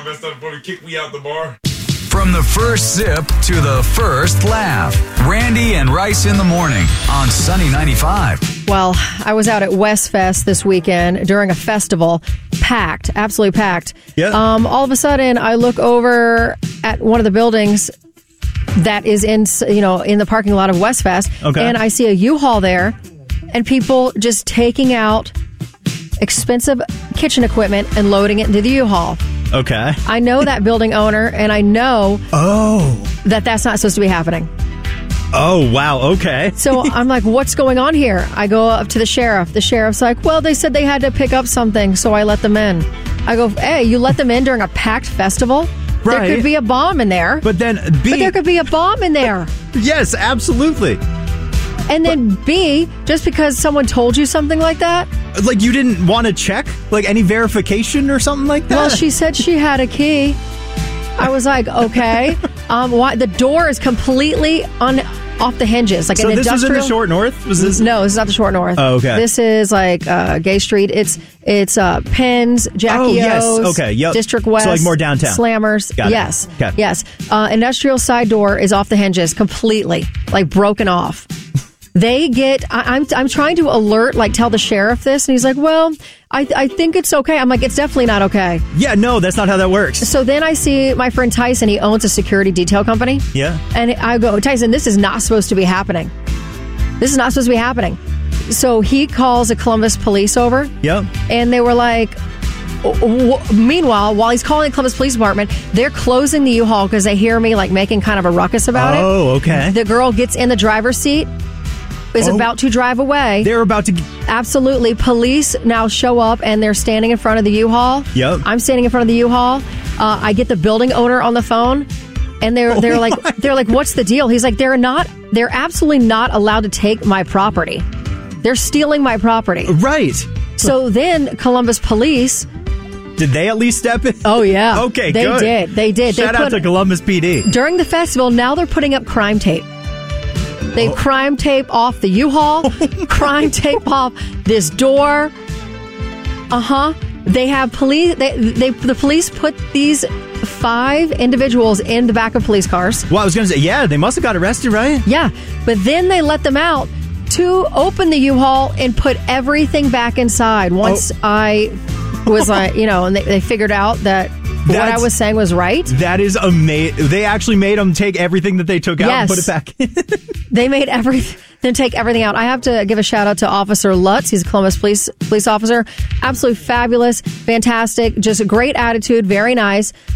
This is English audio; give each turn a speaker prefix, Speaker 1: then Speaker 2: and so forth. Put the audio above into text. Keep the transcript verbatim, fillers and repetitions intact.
Speaker 1: messed up before they kicked me out the bar.
Speaker 2: From the first sip to the first laugh, Randy and Rice in the morning on Sunny ninety-five.
Speaker 3: Well, I was out at West Fest this weekend during a festival, packed, absolutely packed.
Speaker 4: Yeah.
Speaker 3: Um, all of a sudden, I look over at one of the buildings that is in, you know, in the parking lot of West Fest,
Speaker 4: Okay.
Speaker 3: and I see a U-Haul there, and people just taking out expensive kitchen equipment and loading it into the U-Haul.
Speaker 4: Okay.
Speaker 3: I know that building owner, and I know
Speaker 4: Oh.
Speaker 3: that that's not supposed to be happening.
Speaker 4: Oh, wow. Okay.
Speaker 3: So I'm like, what's going on here? I go up to the sheriff. The sheriff's like, well, they said they had to pick up something, so I let them in. I go, hey, you let them in during a packed festival?
Speaker 4: Right.
Speaker 3: There could be a bomb in there.
Speaker 4: But then B.
Speaker 3: But there could be a bomb in there.
Speaker 4: Yes, absolutely.
Speaker 3: And then B, just because someone told you something like that?
Speaker 4: Like you didn't want to check? Like any verification or something like that?
Speaker 3: Well, she said she had a key. I was like, okay. Um, why? The door is completely on off the hinges. Like
Speaker 4: so
Speaker 3: an
Speaker 4: this
Speaker 3: industrial.
Speaker 4: was in the Short North? Was this?
Speaker 3: No, this is not the Short North.
Speaker 4: Oh, okay.
Speaker 3: This is like uh, Gay Street. It's it's uh, Penn's, Jackie
Speaker 4: Oh, yes.
Speaker 3: O's,
Speaker 4: Okay, yep.
Speaker 3: District West.
Speaker 4: So, like, more downtown.
Speaker 3: Slammers.
Speaker 4: Got it.
Speaker 3: Yes.
Speaker 4: Okay.
Speaker 3: Yes. Uh, industrial side door is off the hinges completely, like broken off. They get, I, I'm I'm trying to alert, like tell the sheriff this, and he's like, well, I I think it's okay. I'm like, it's definitely not okay.
Speaker 4: Yeah, no, that's not how that works.
Speaker 3: So then I see my friend Tyson, he owns a security detail company.
Speaker 4: Yeah.
Speaker 3: And I go, Tyson, this is not supposed to be happening. This is not supposed to be happening. So he calls the Columbus police over.
Speaker 4: Yep.
Speaker 3: And they were like, w- w- meanwhile, while he's calling the Columbus Police Department, they're closing the U-Haul because they hear me like making kind of a ruckus about it.
Speaker 4: Oh, okay.
Speaker 3: The girl gets in the driver's seat, is
Speaker 4: Oh.
Speaker 3: about to drive away.
Speaker 4: They're about to. g-
Speaker 3: Absolutely. Police now show up and they're standing in front of the U-Haul.
Speaker 4: Yep.
Speaker 3: I'm standing in front of the U-Haul. Uh, I get the building owner on the phone, and they're they're
Speaker 4: Oh
Speaker 3: like
Speaker 4: my.
Speaker 3: they're like, what's the deal? He's like, they're not they're absolutely not allowed to take my property. They're stealing my property.
Speaker 4: Right.
Speaker 3: So then Columbus Police.
Speaker 4: Did they at least step in?
Speaker 3: Oh yeah.
Speaker 4: Okay,
Speaker 3: they
Speaker 4: good.
Speaker 3: did. They did.
Speaker 4: Shout
Speaker 3: they
Speaker 4: out
Speaker 3: put,
Speaker 4: to Columbus P D.
Speaker 3: during the festival. Now they're putting up crime tape. They
Speaker 4: Oh.
Speaker 3: crime tape off the U-Haul, crime tape off this door. Uh huh. They have police. They, they the police put these five individuals in the back of police cars.
Speaker 4: Well, I was going to say, yeah, they must have got arrested, right?
Speaker 3: Yeah, but then they let them out to open the U-Haul and put everything back inside. Once
Speaker 4: Oh.
Speaker 3: I was like, you know, and they, they figured out that what I
Speaker 4: That's-
Speaker 3: was saying was right.
Speaker 4: That is amazing. They actually made them take everything that they took out and
Speaker 3: Yes.
Speaker 4: put it back in.
Speaker 3: They made everything, then take everything out. I have to give a shout out to Officer Lutz. He's a Columbus police police officer. Absolutely fabulous, fantastic, just a great attitude, very nice.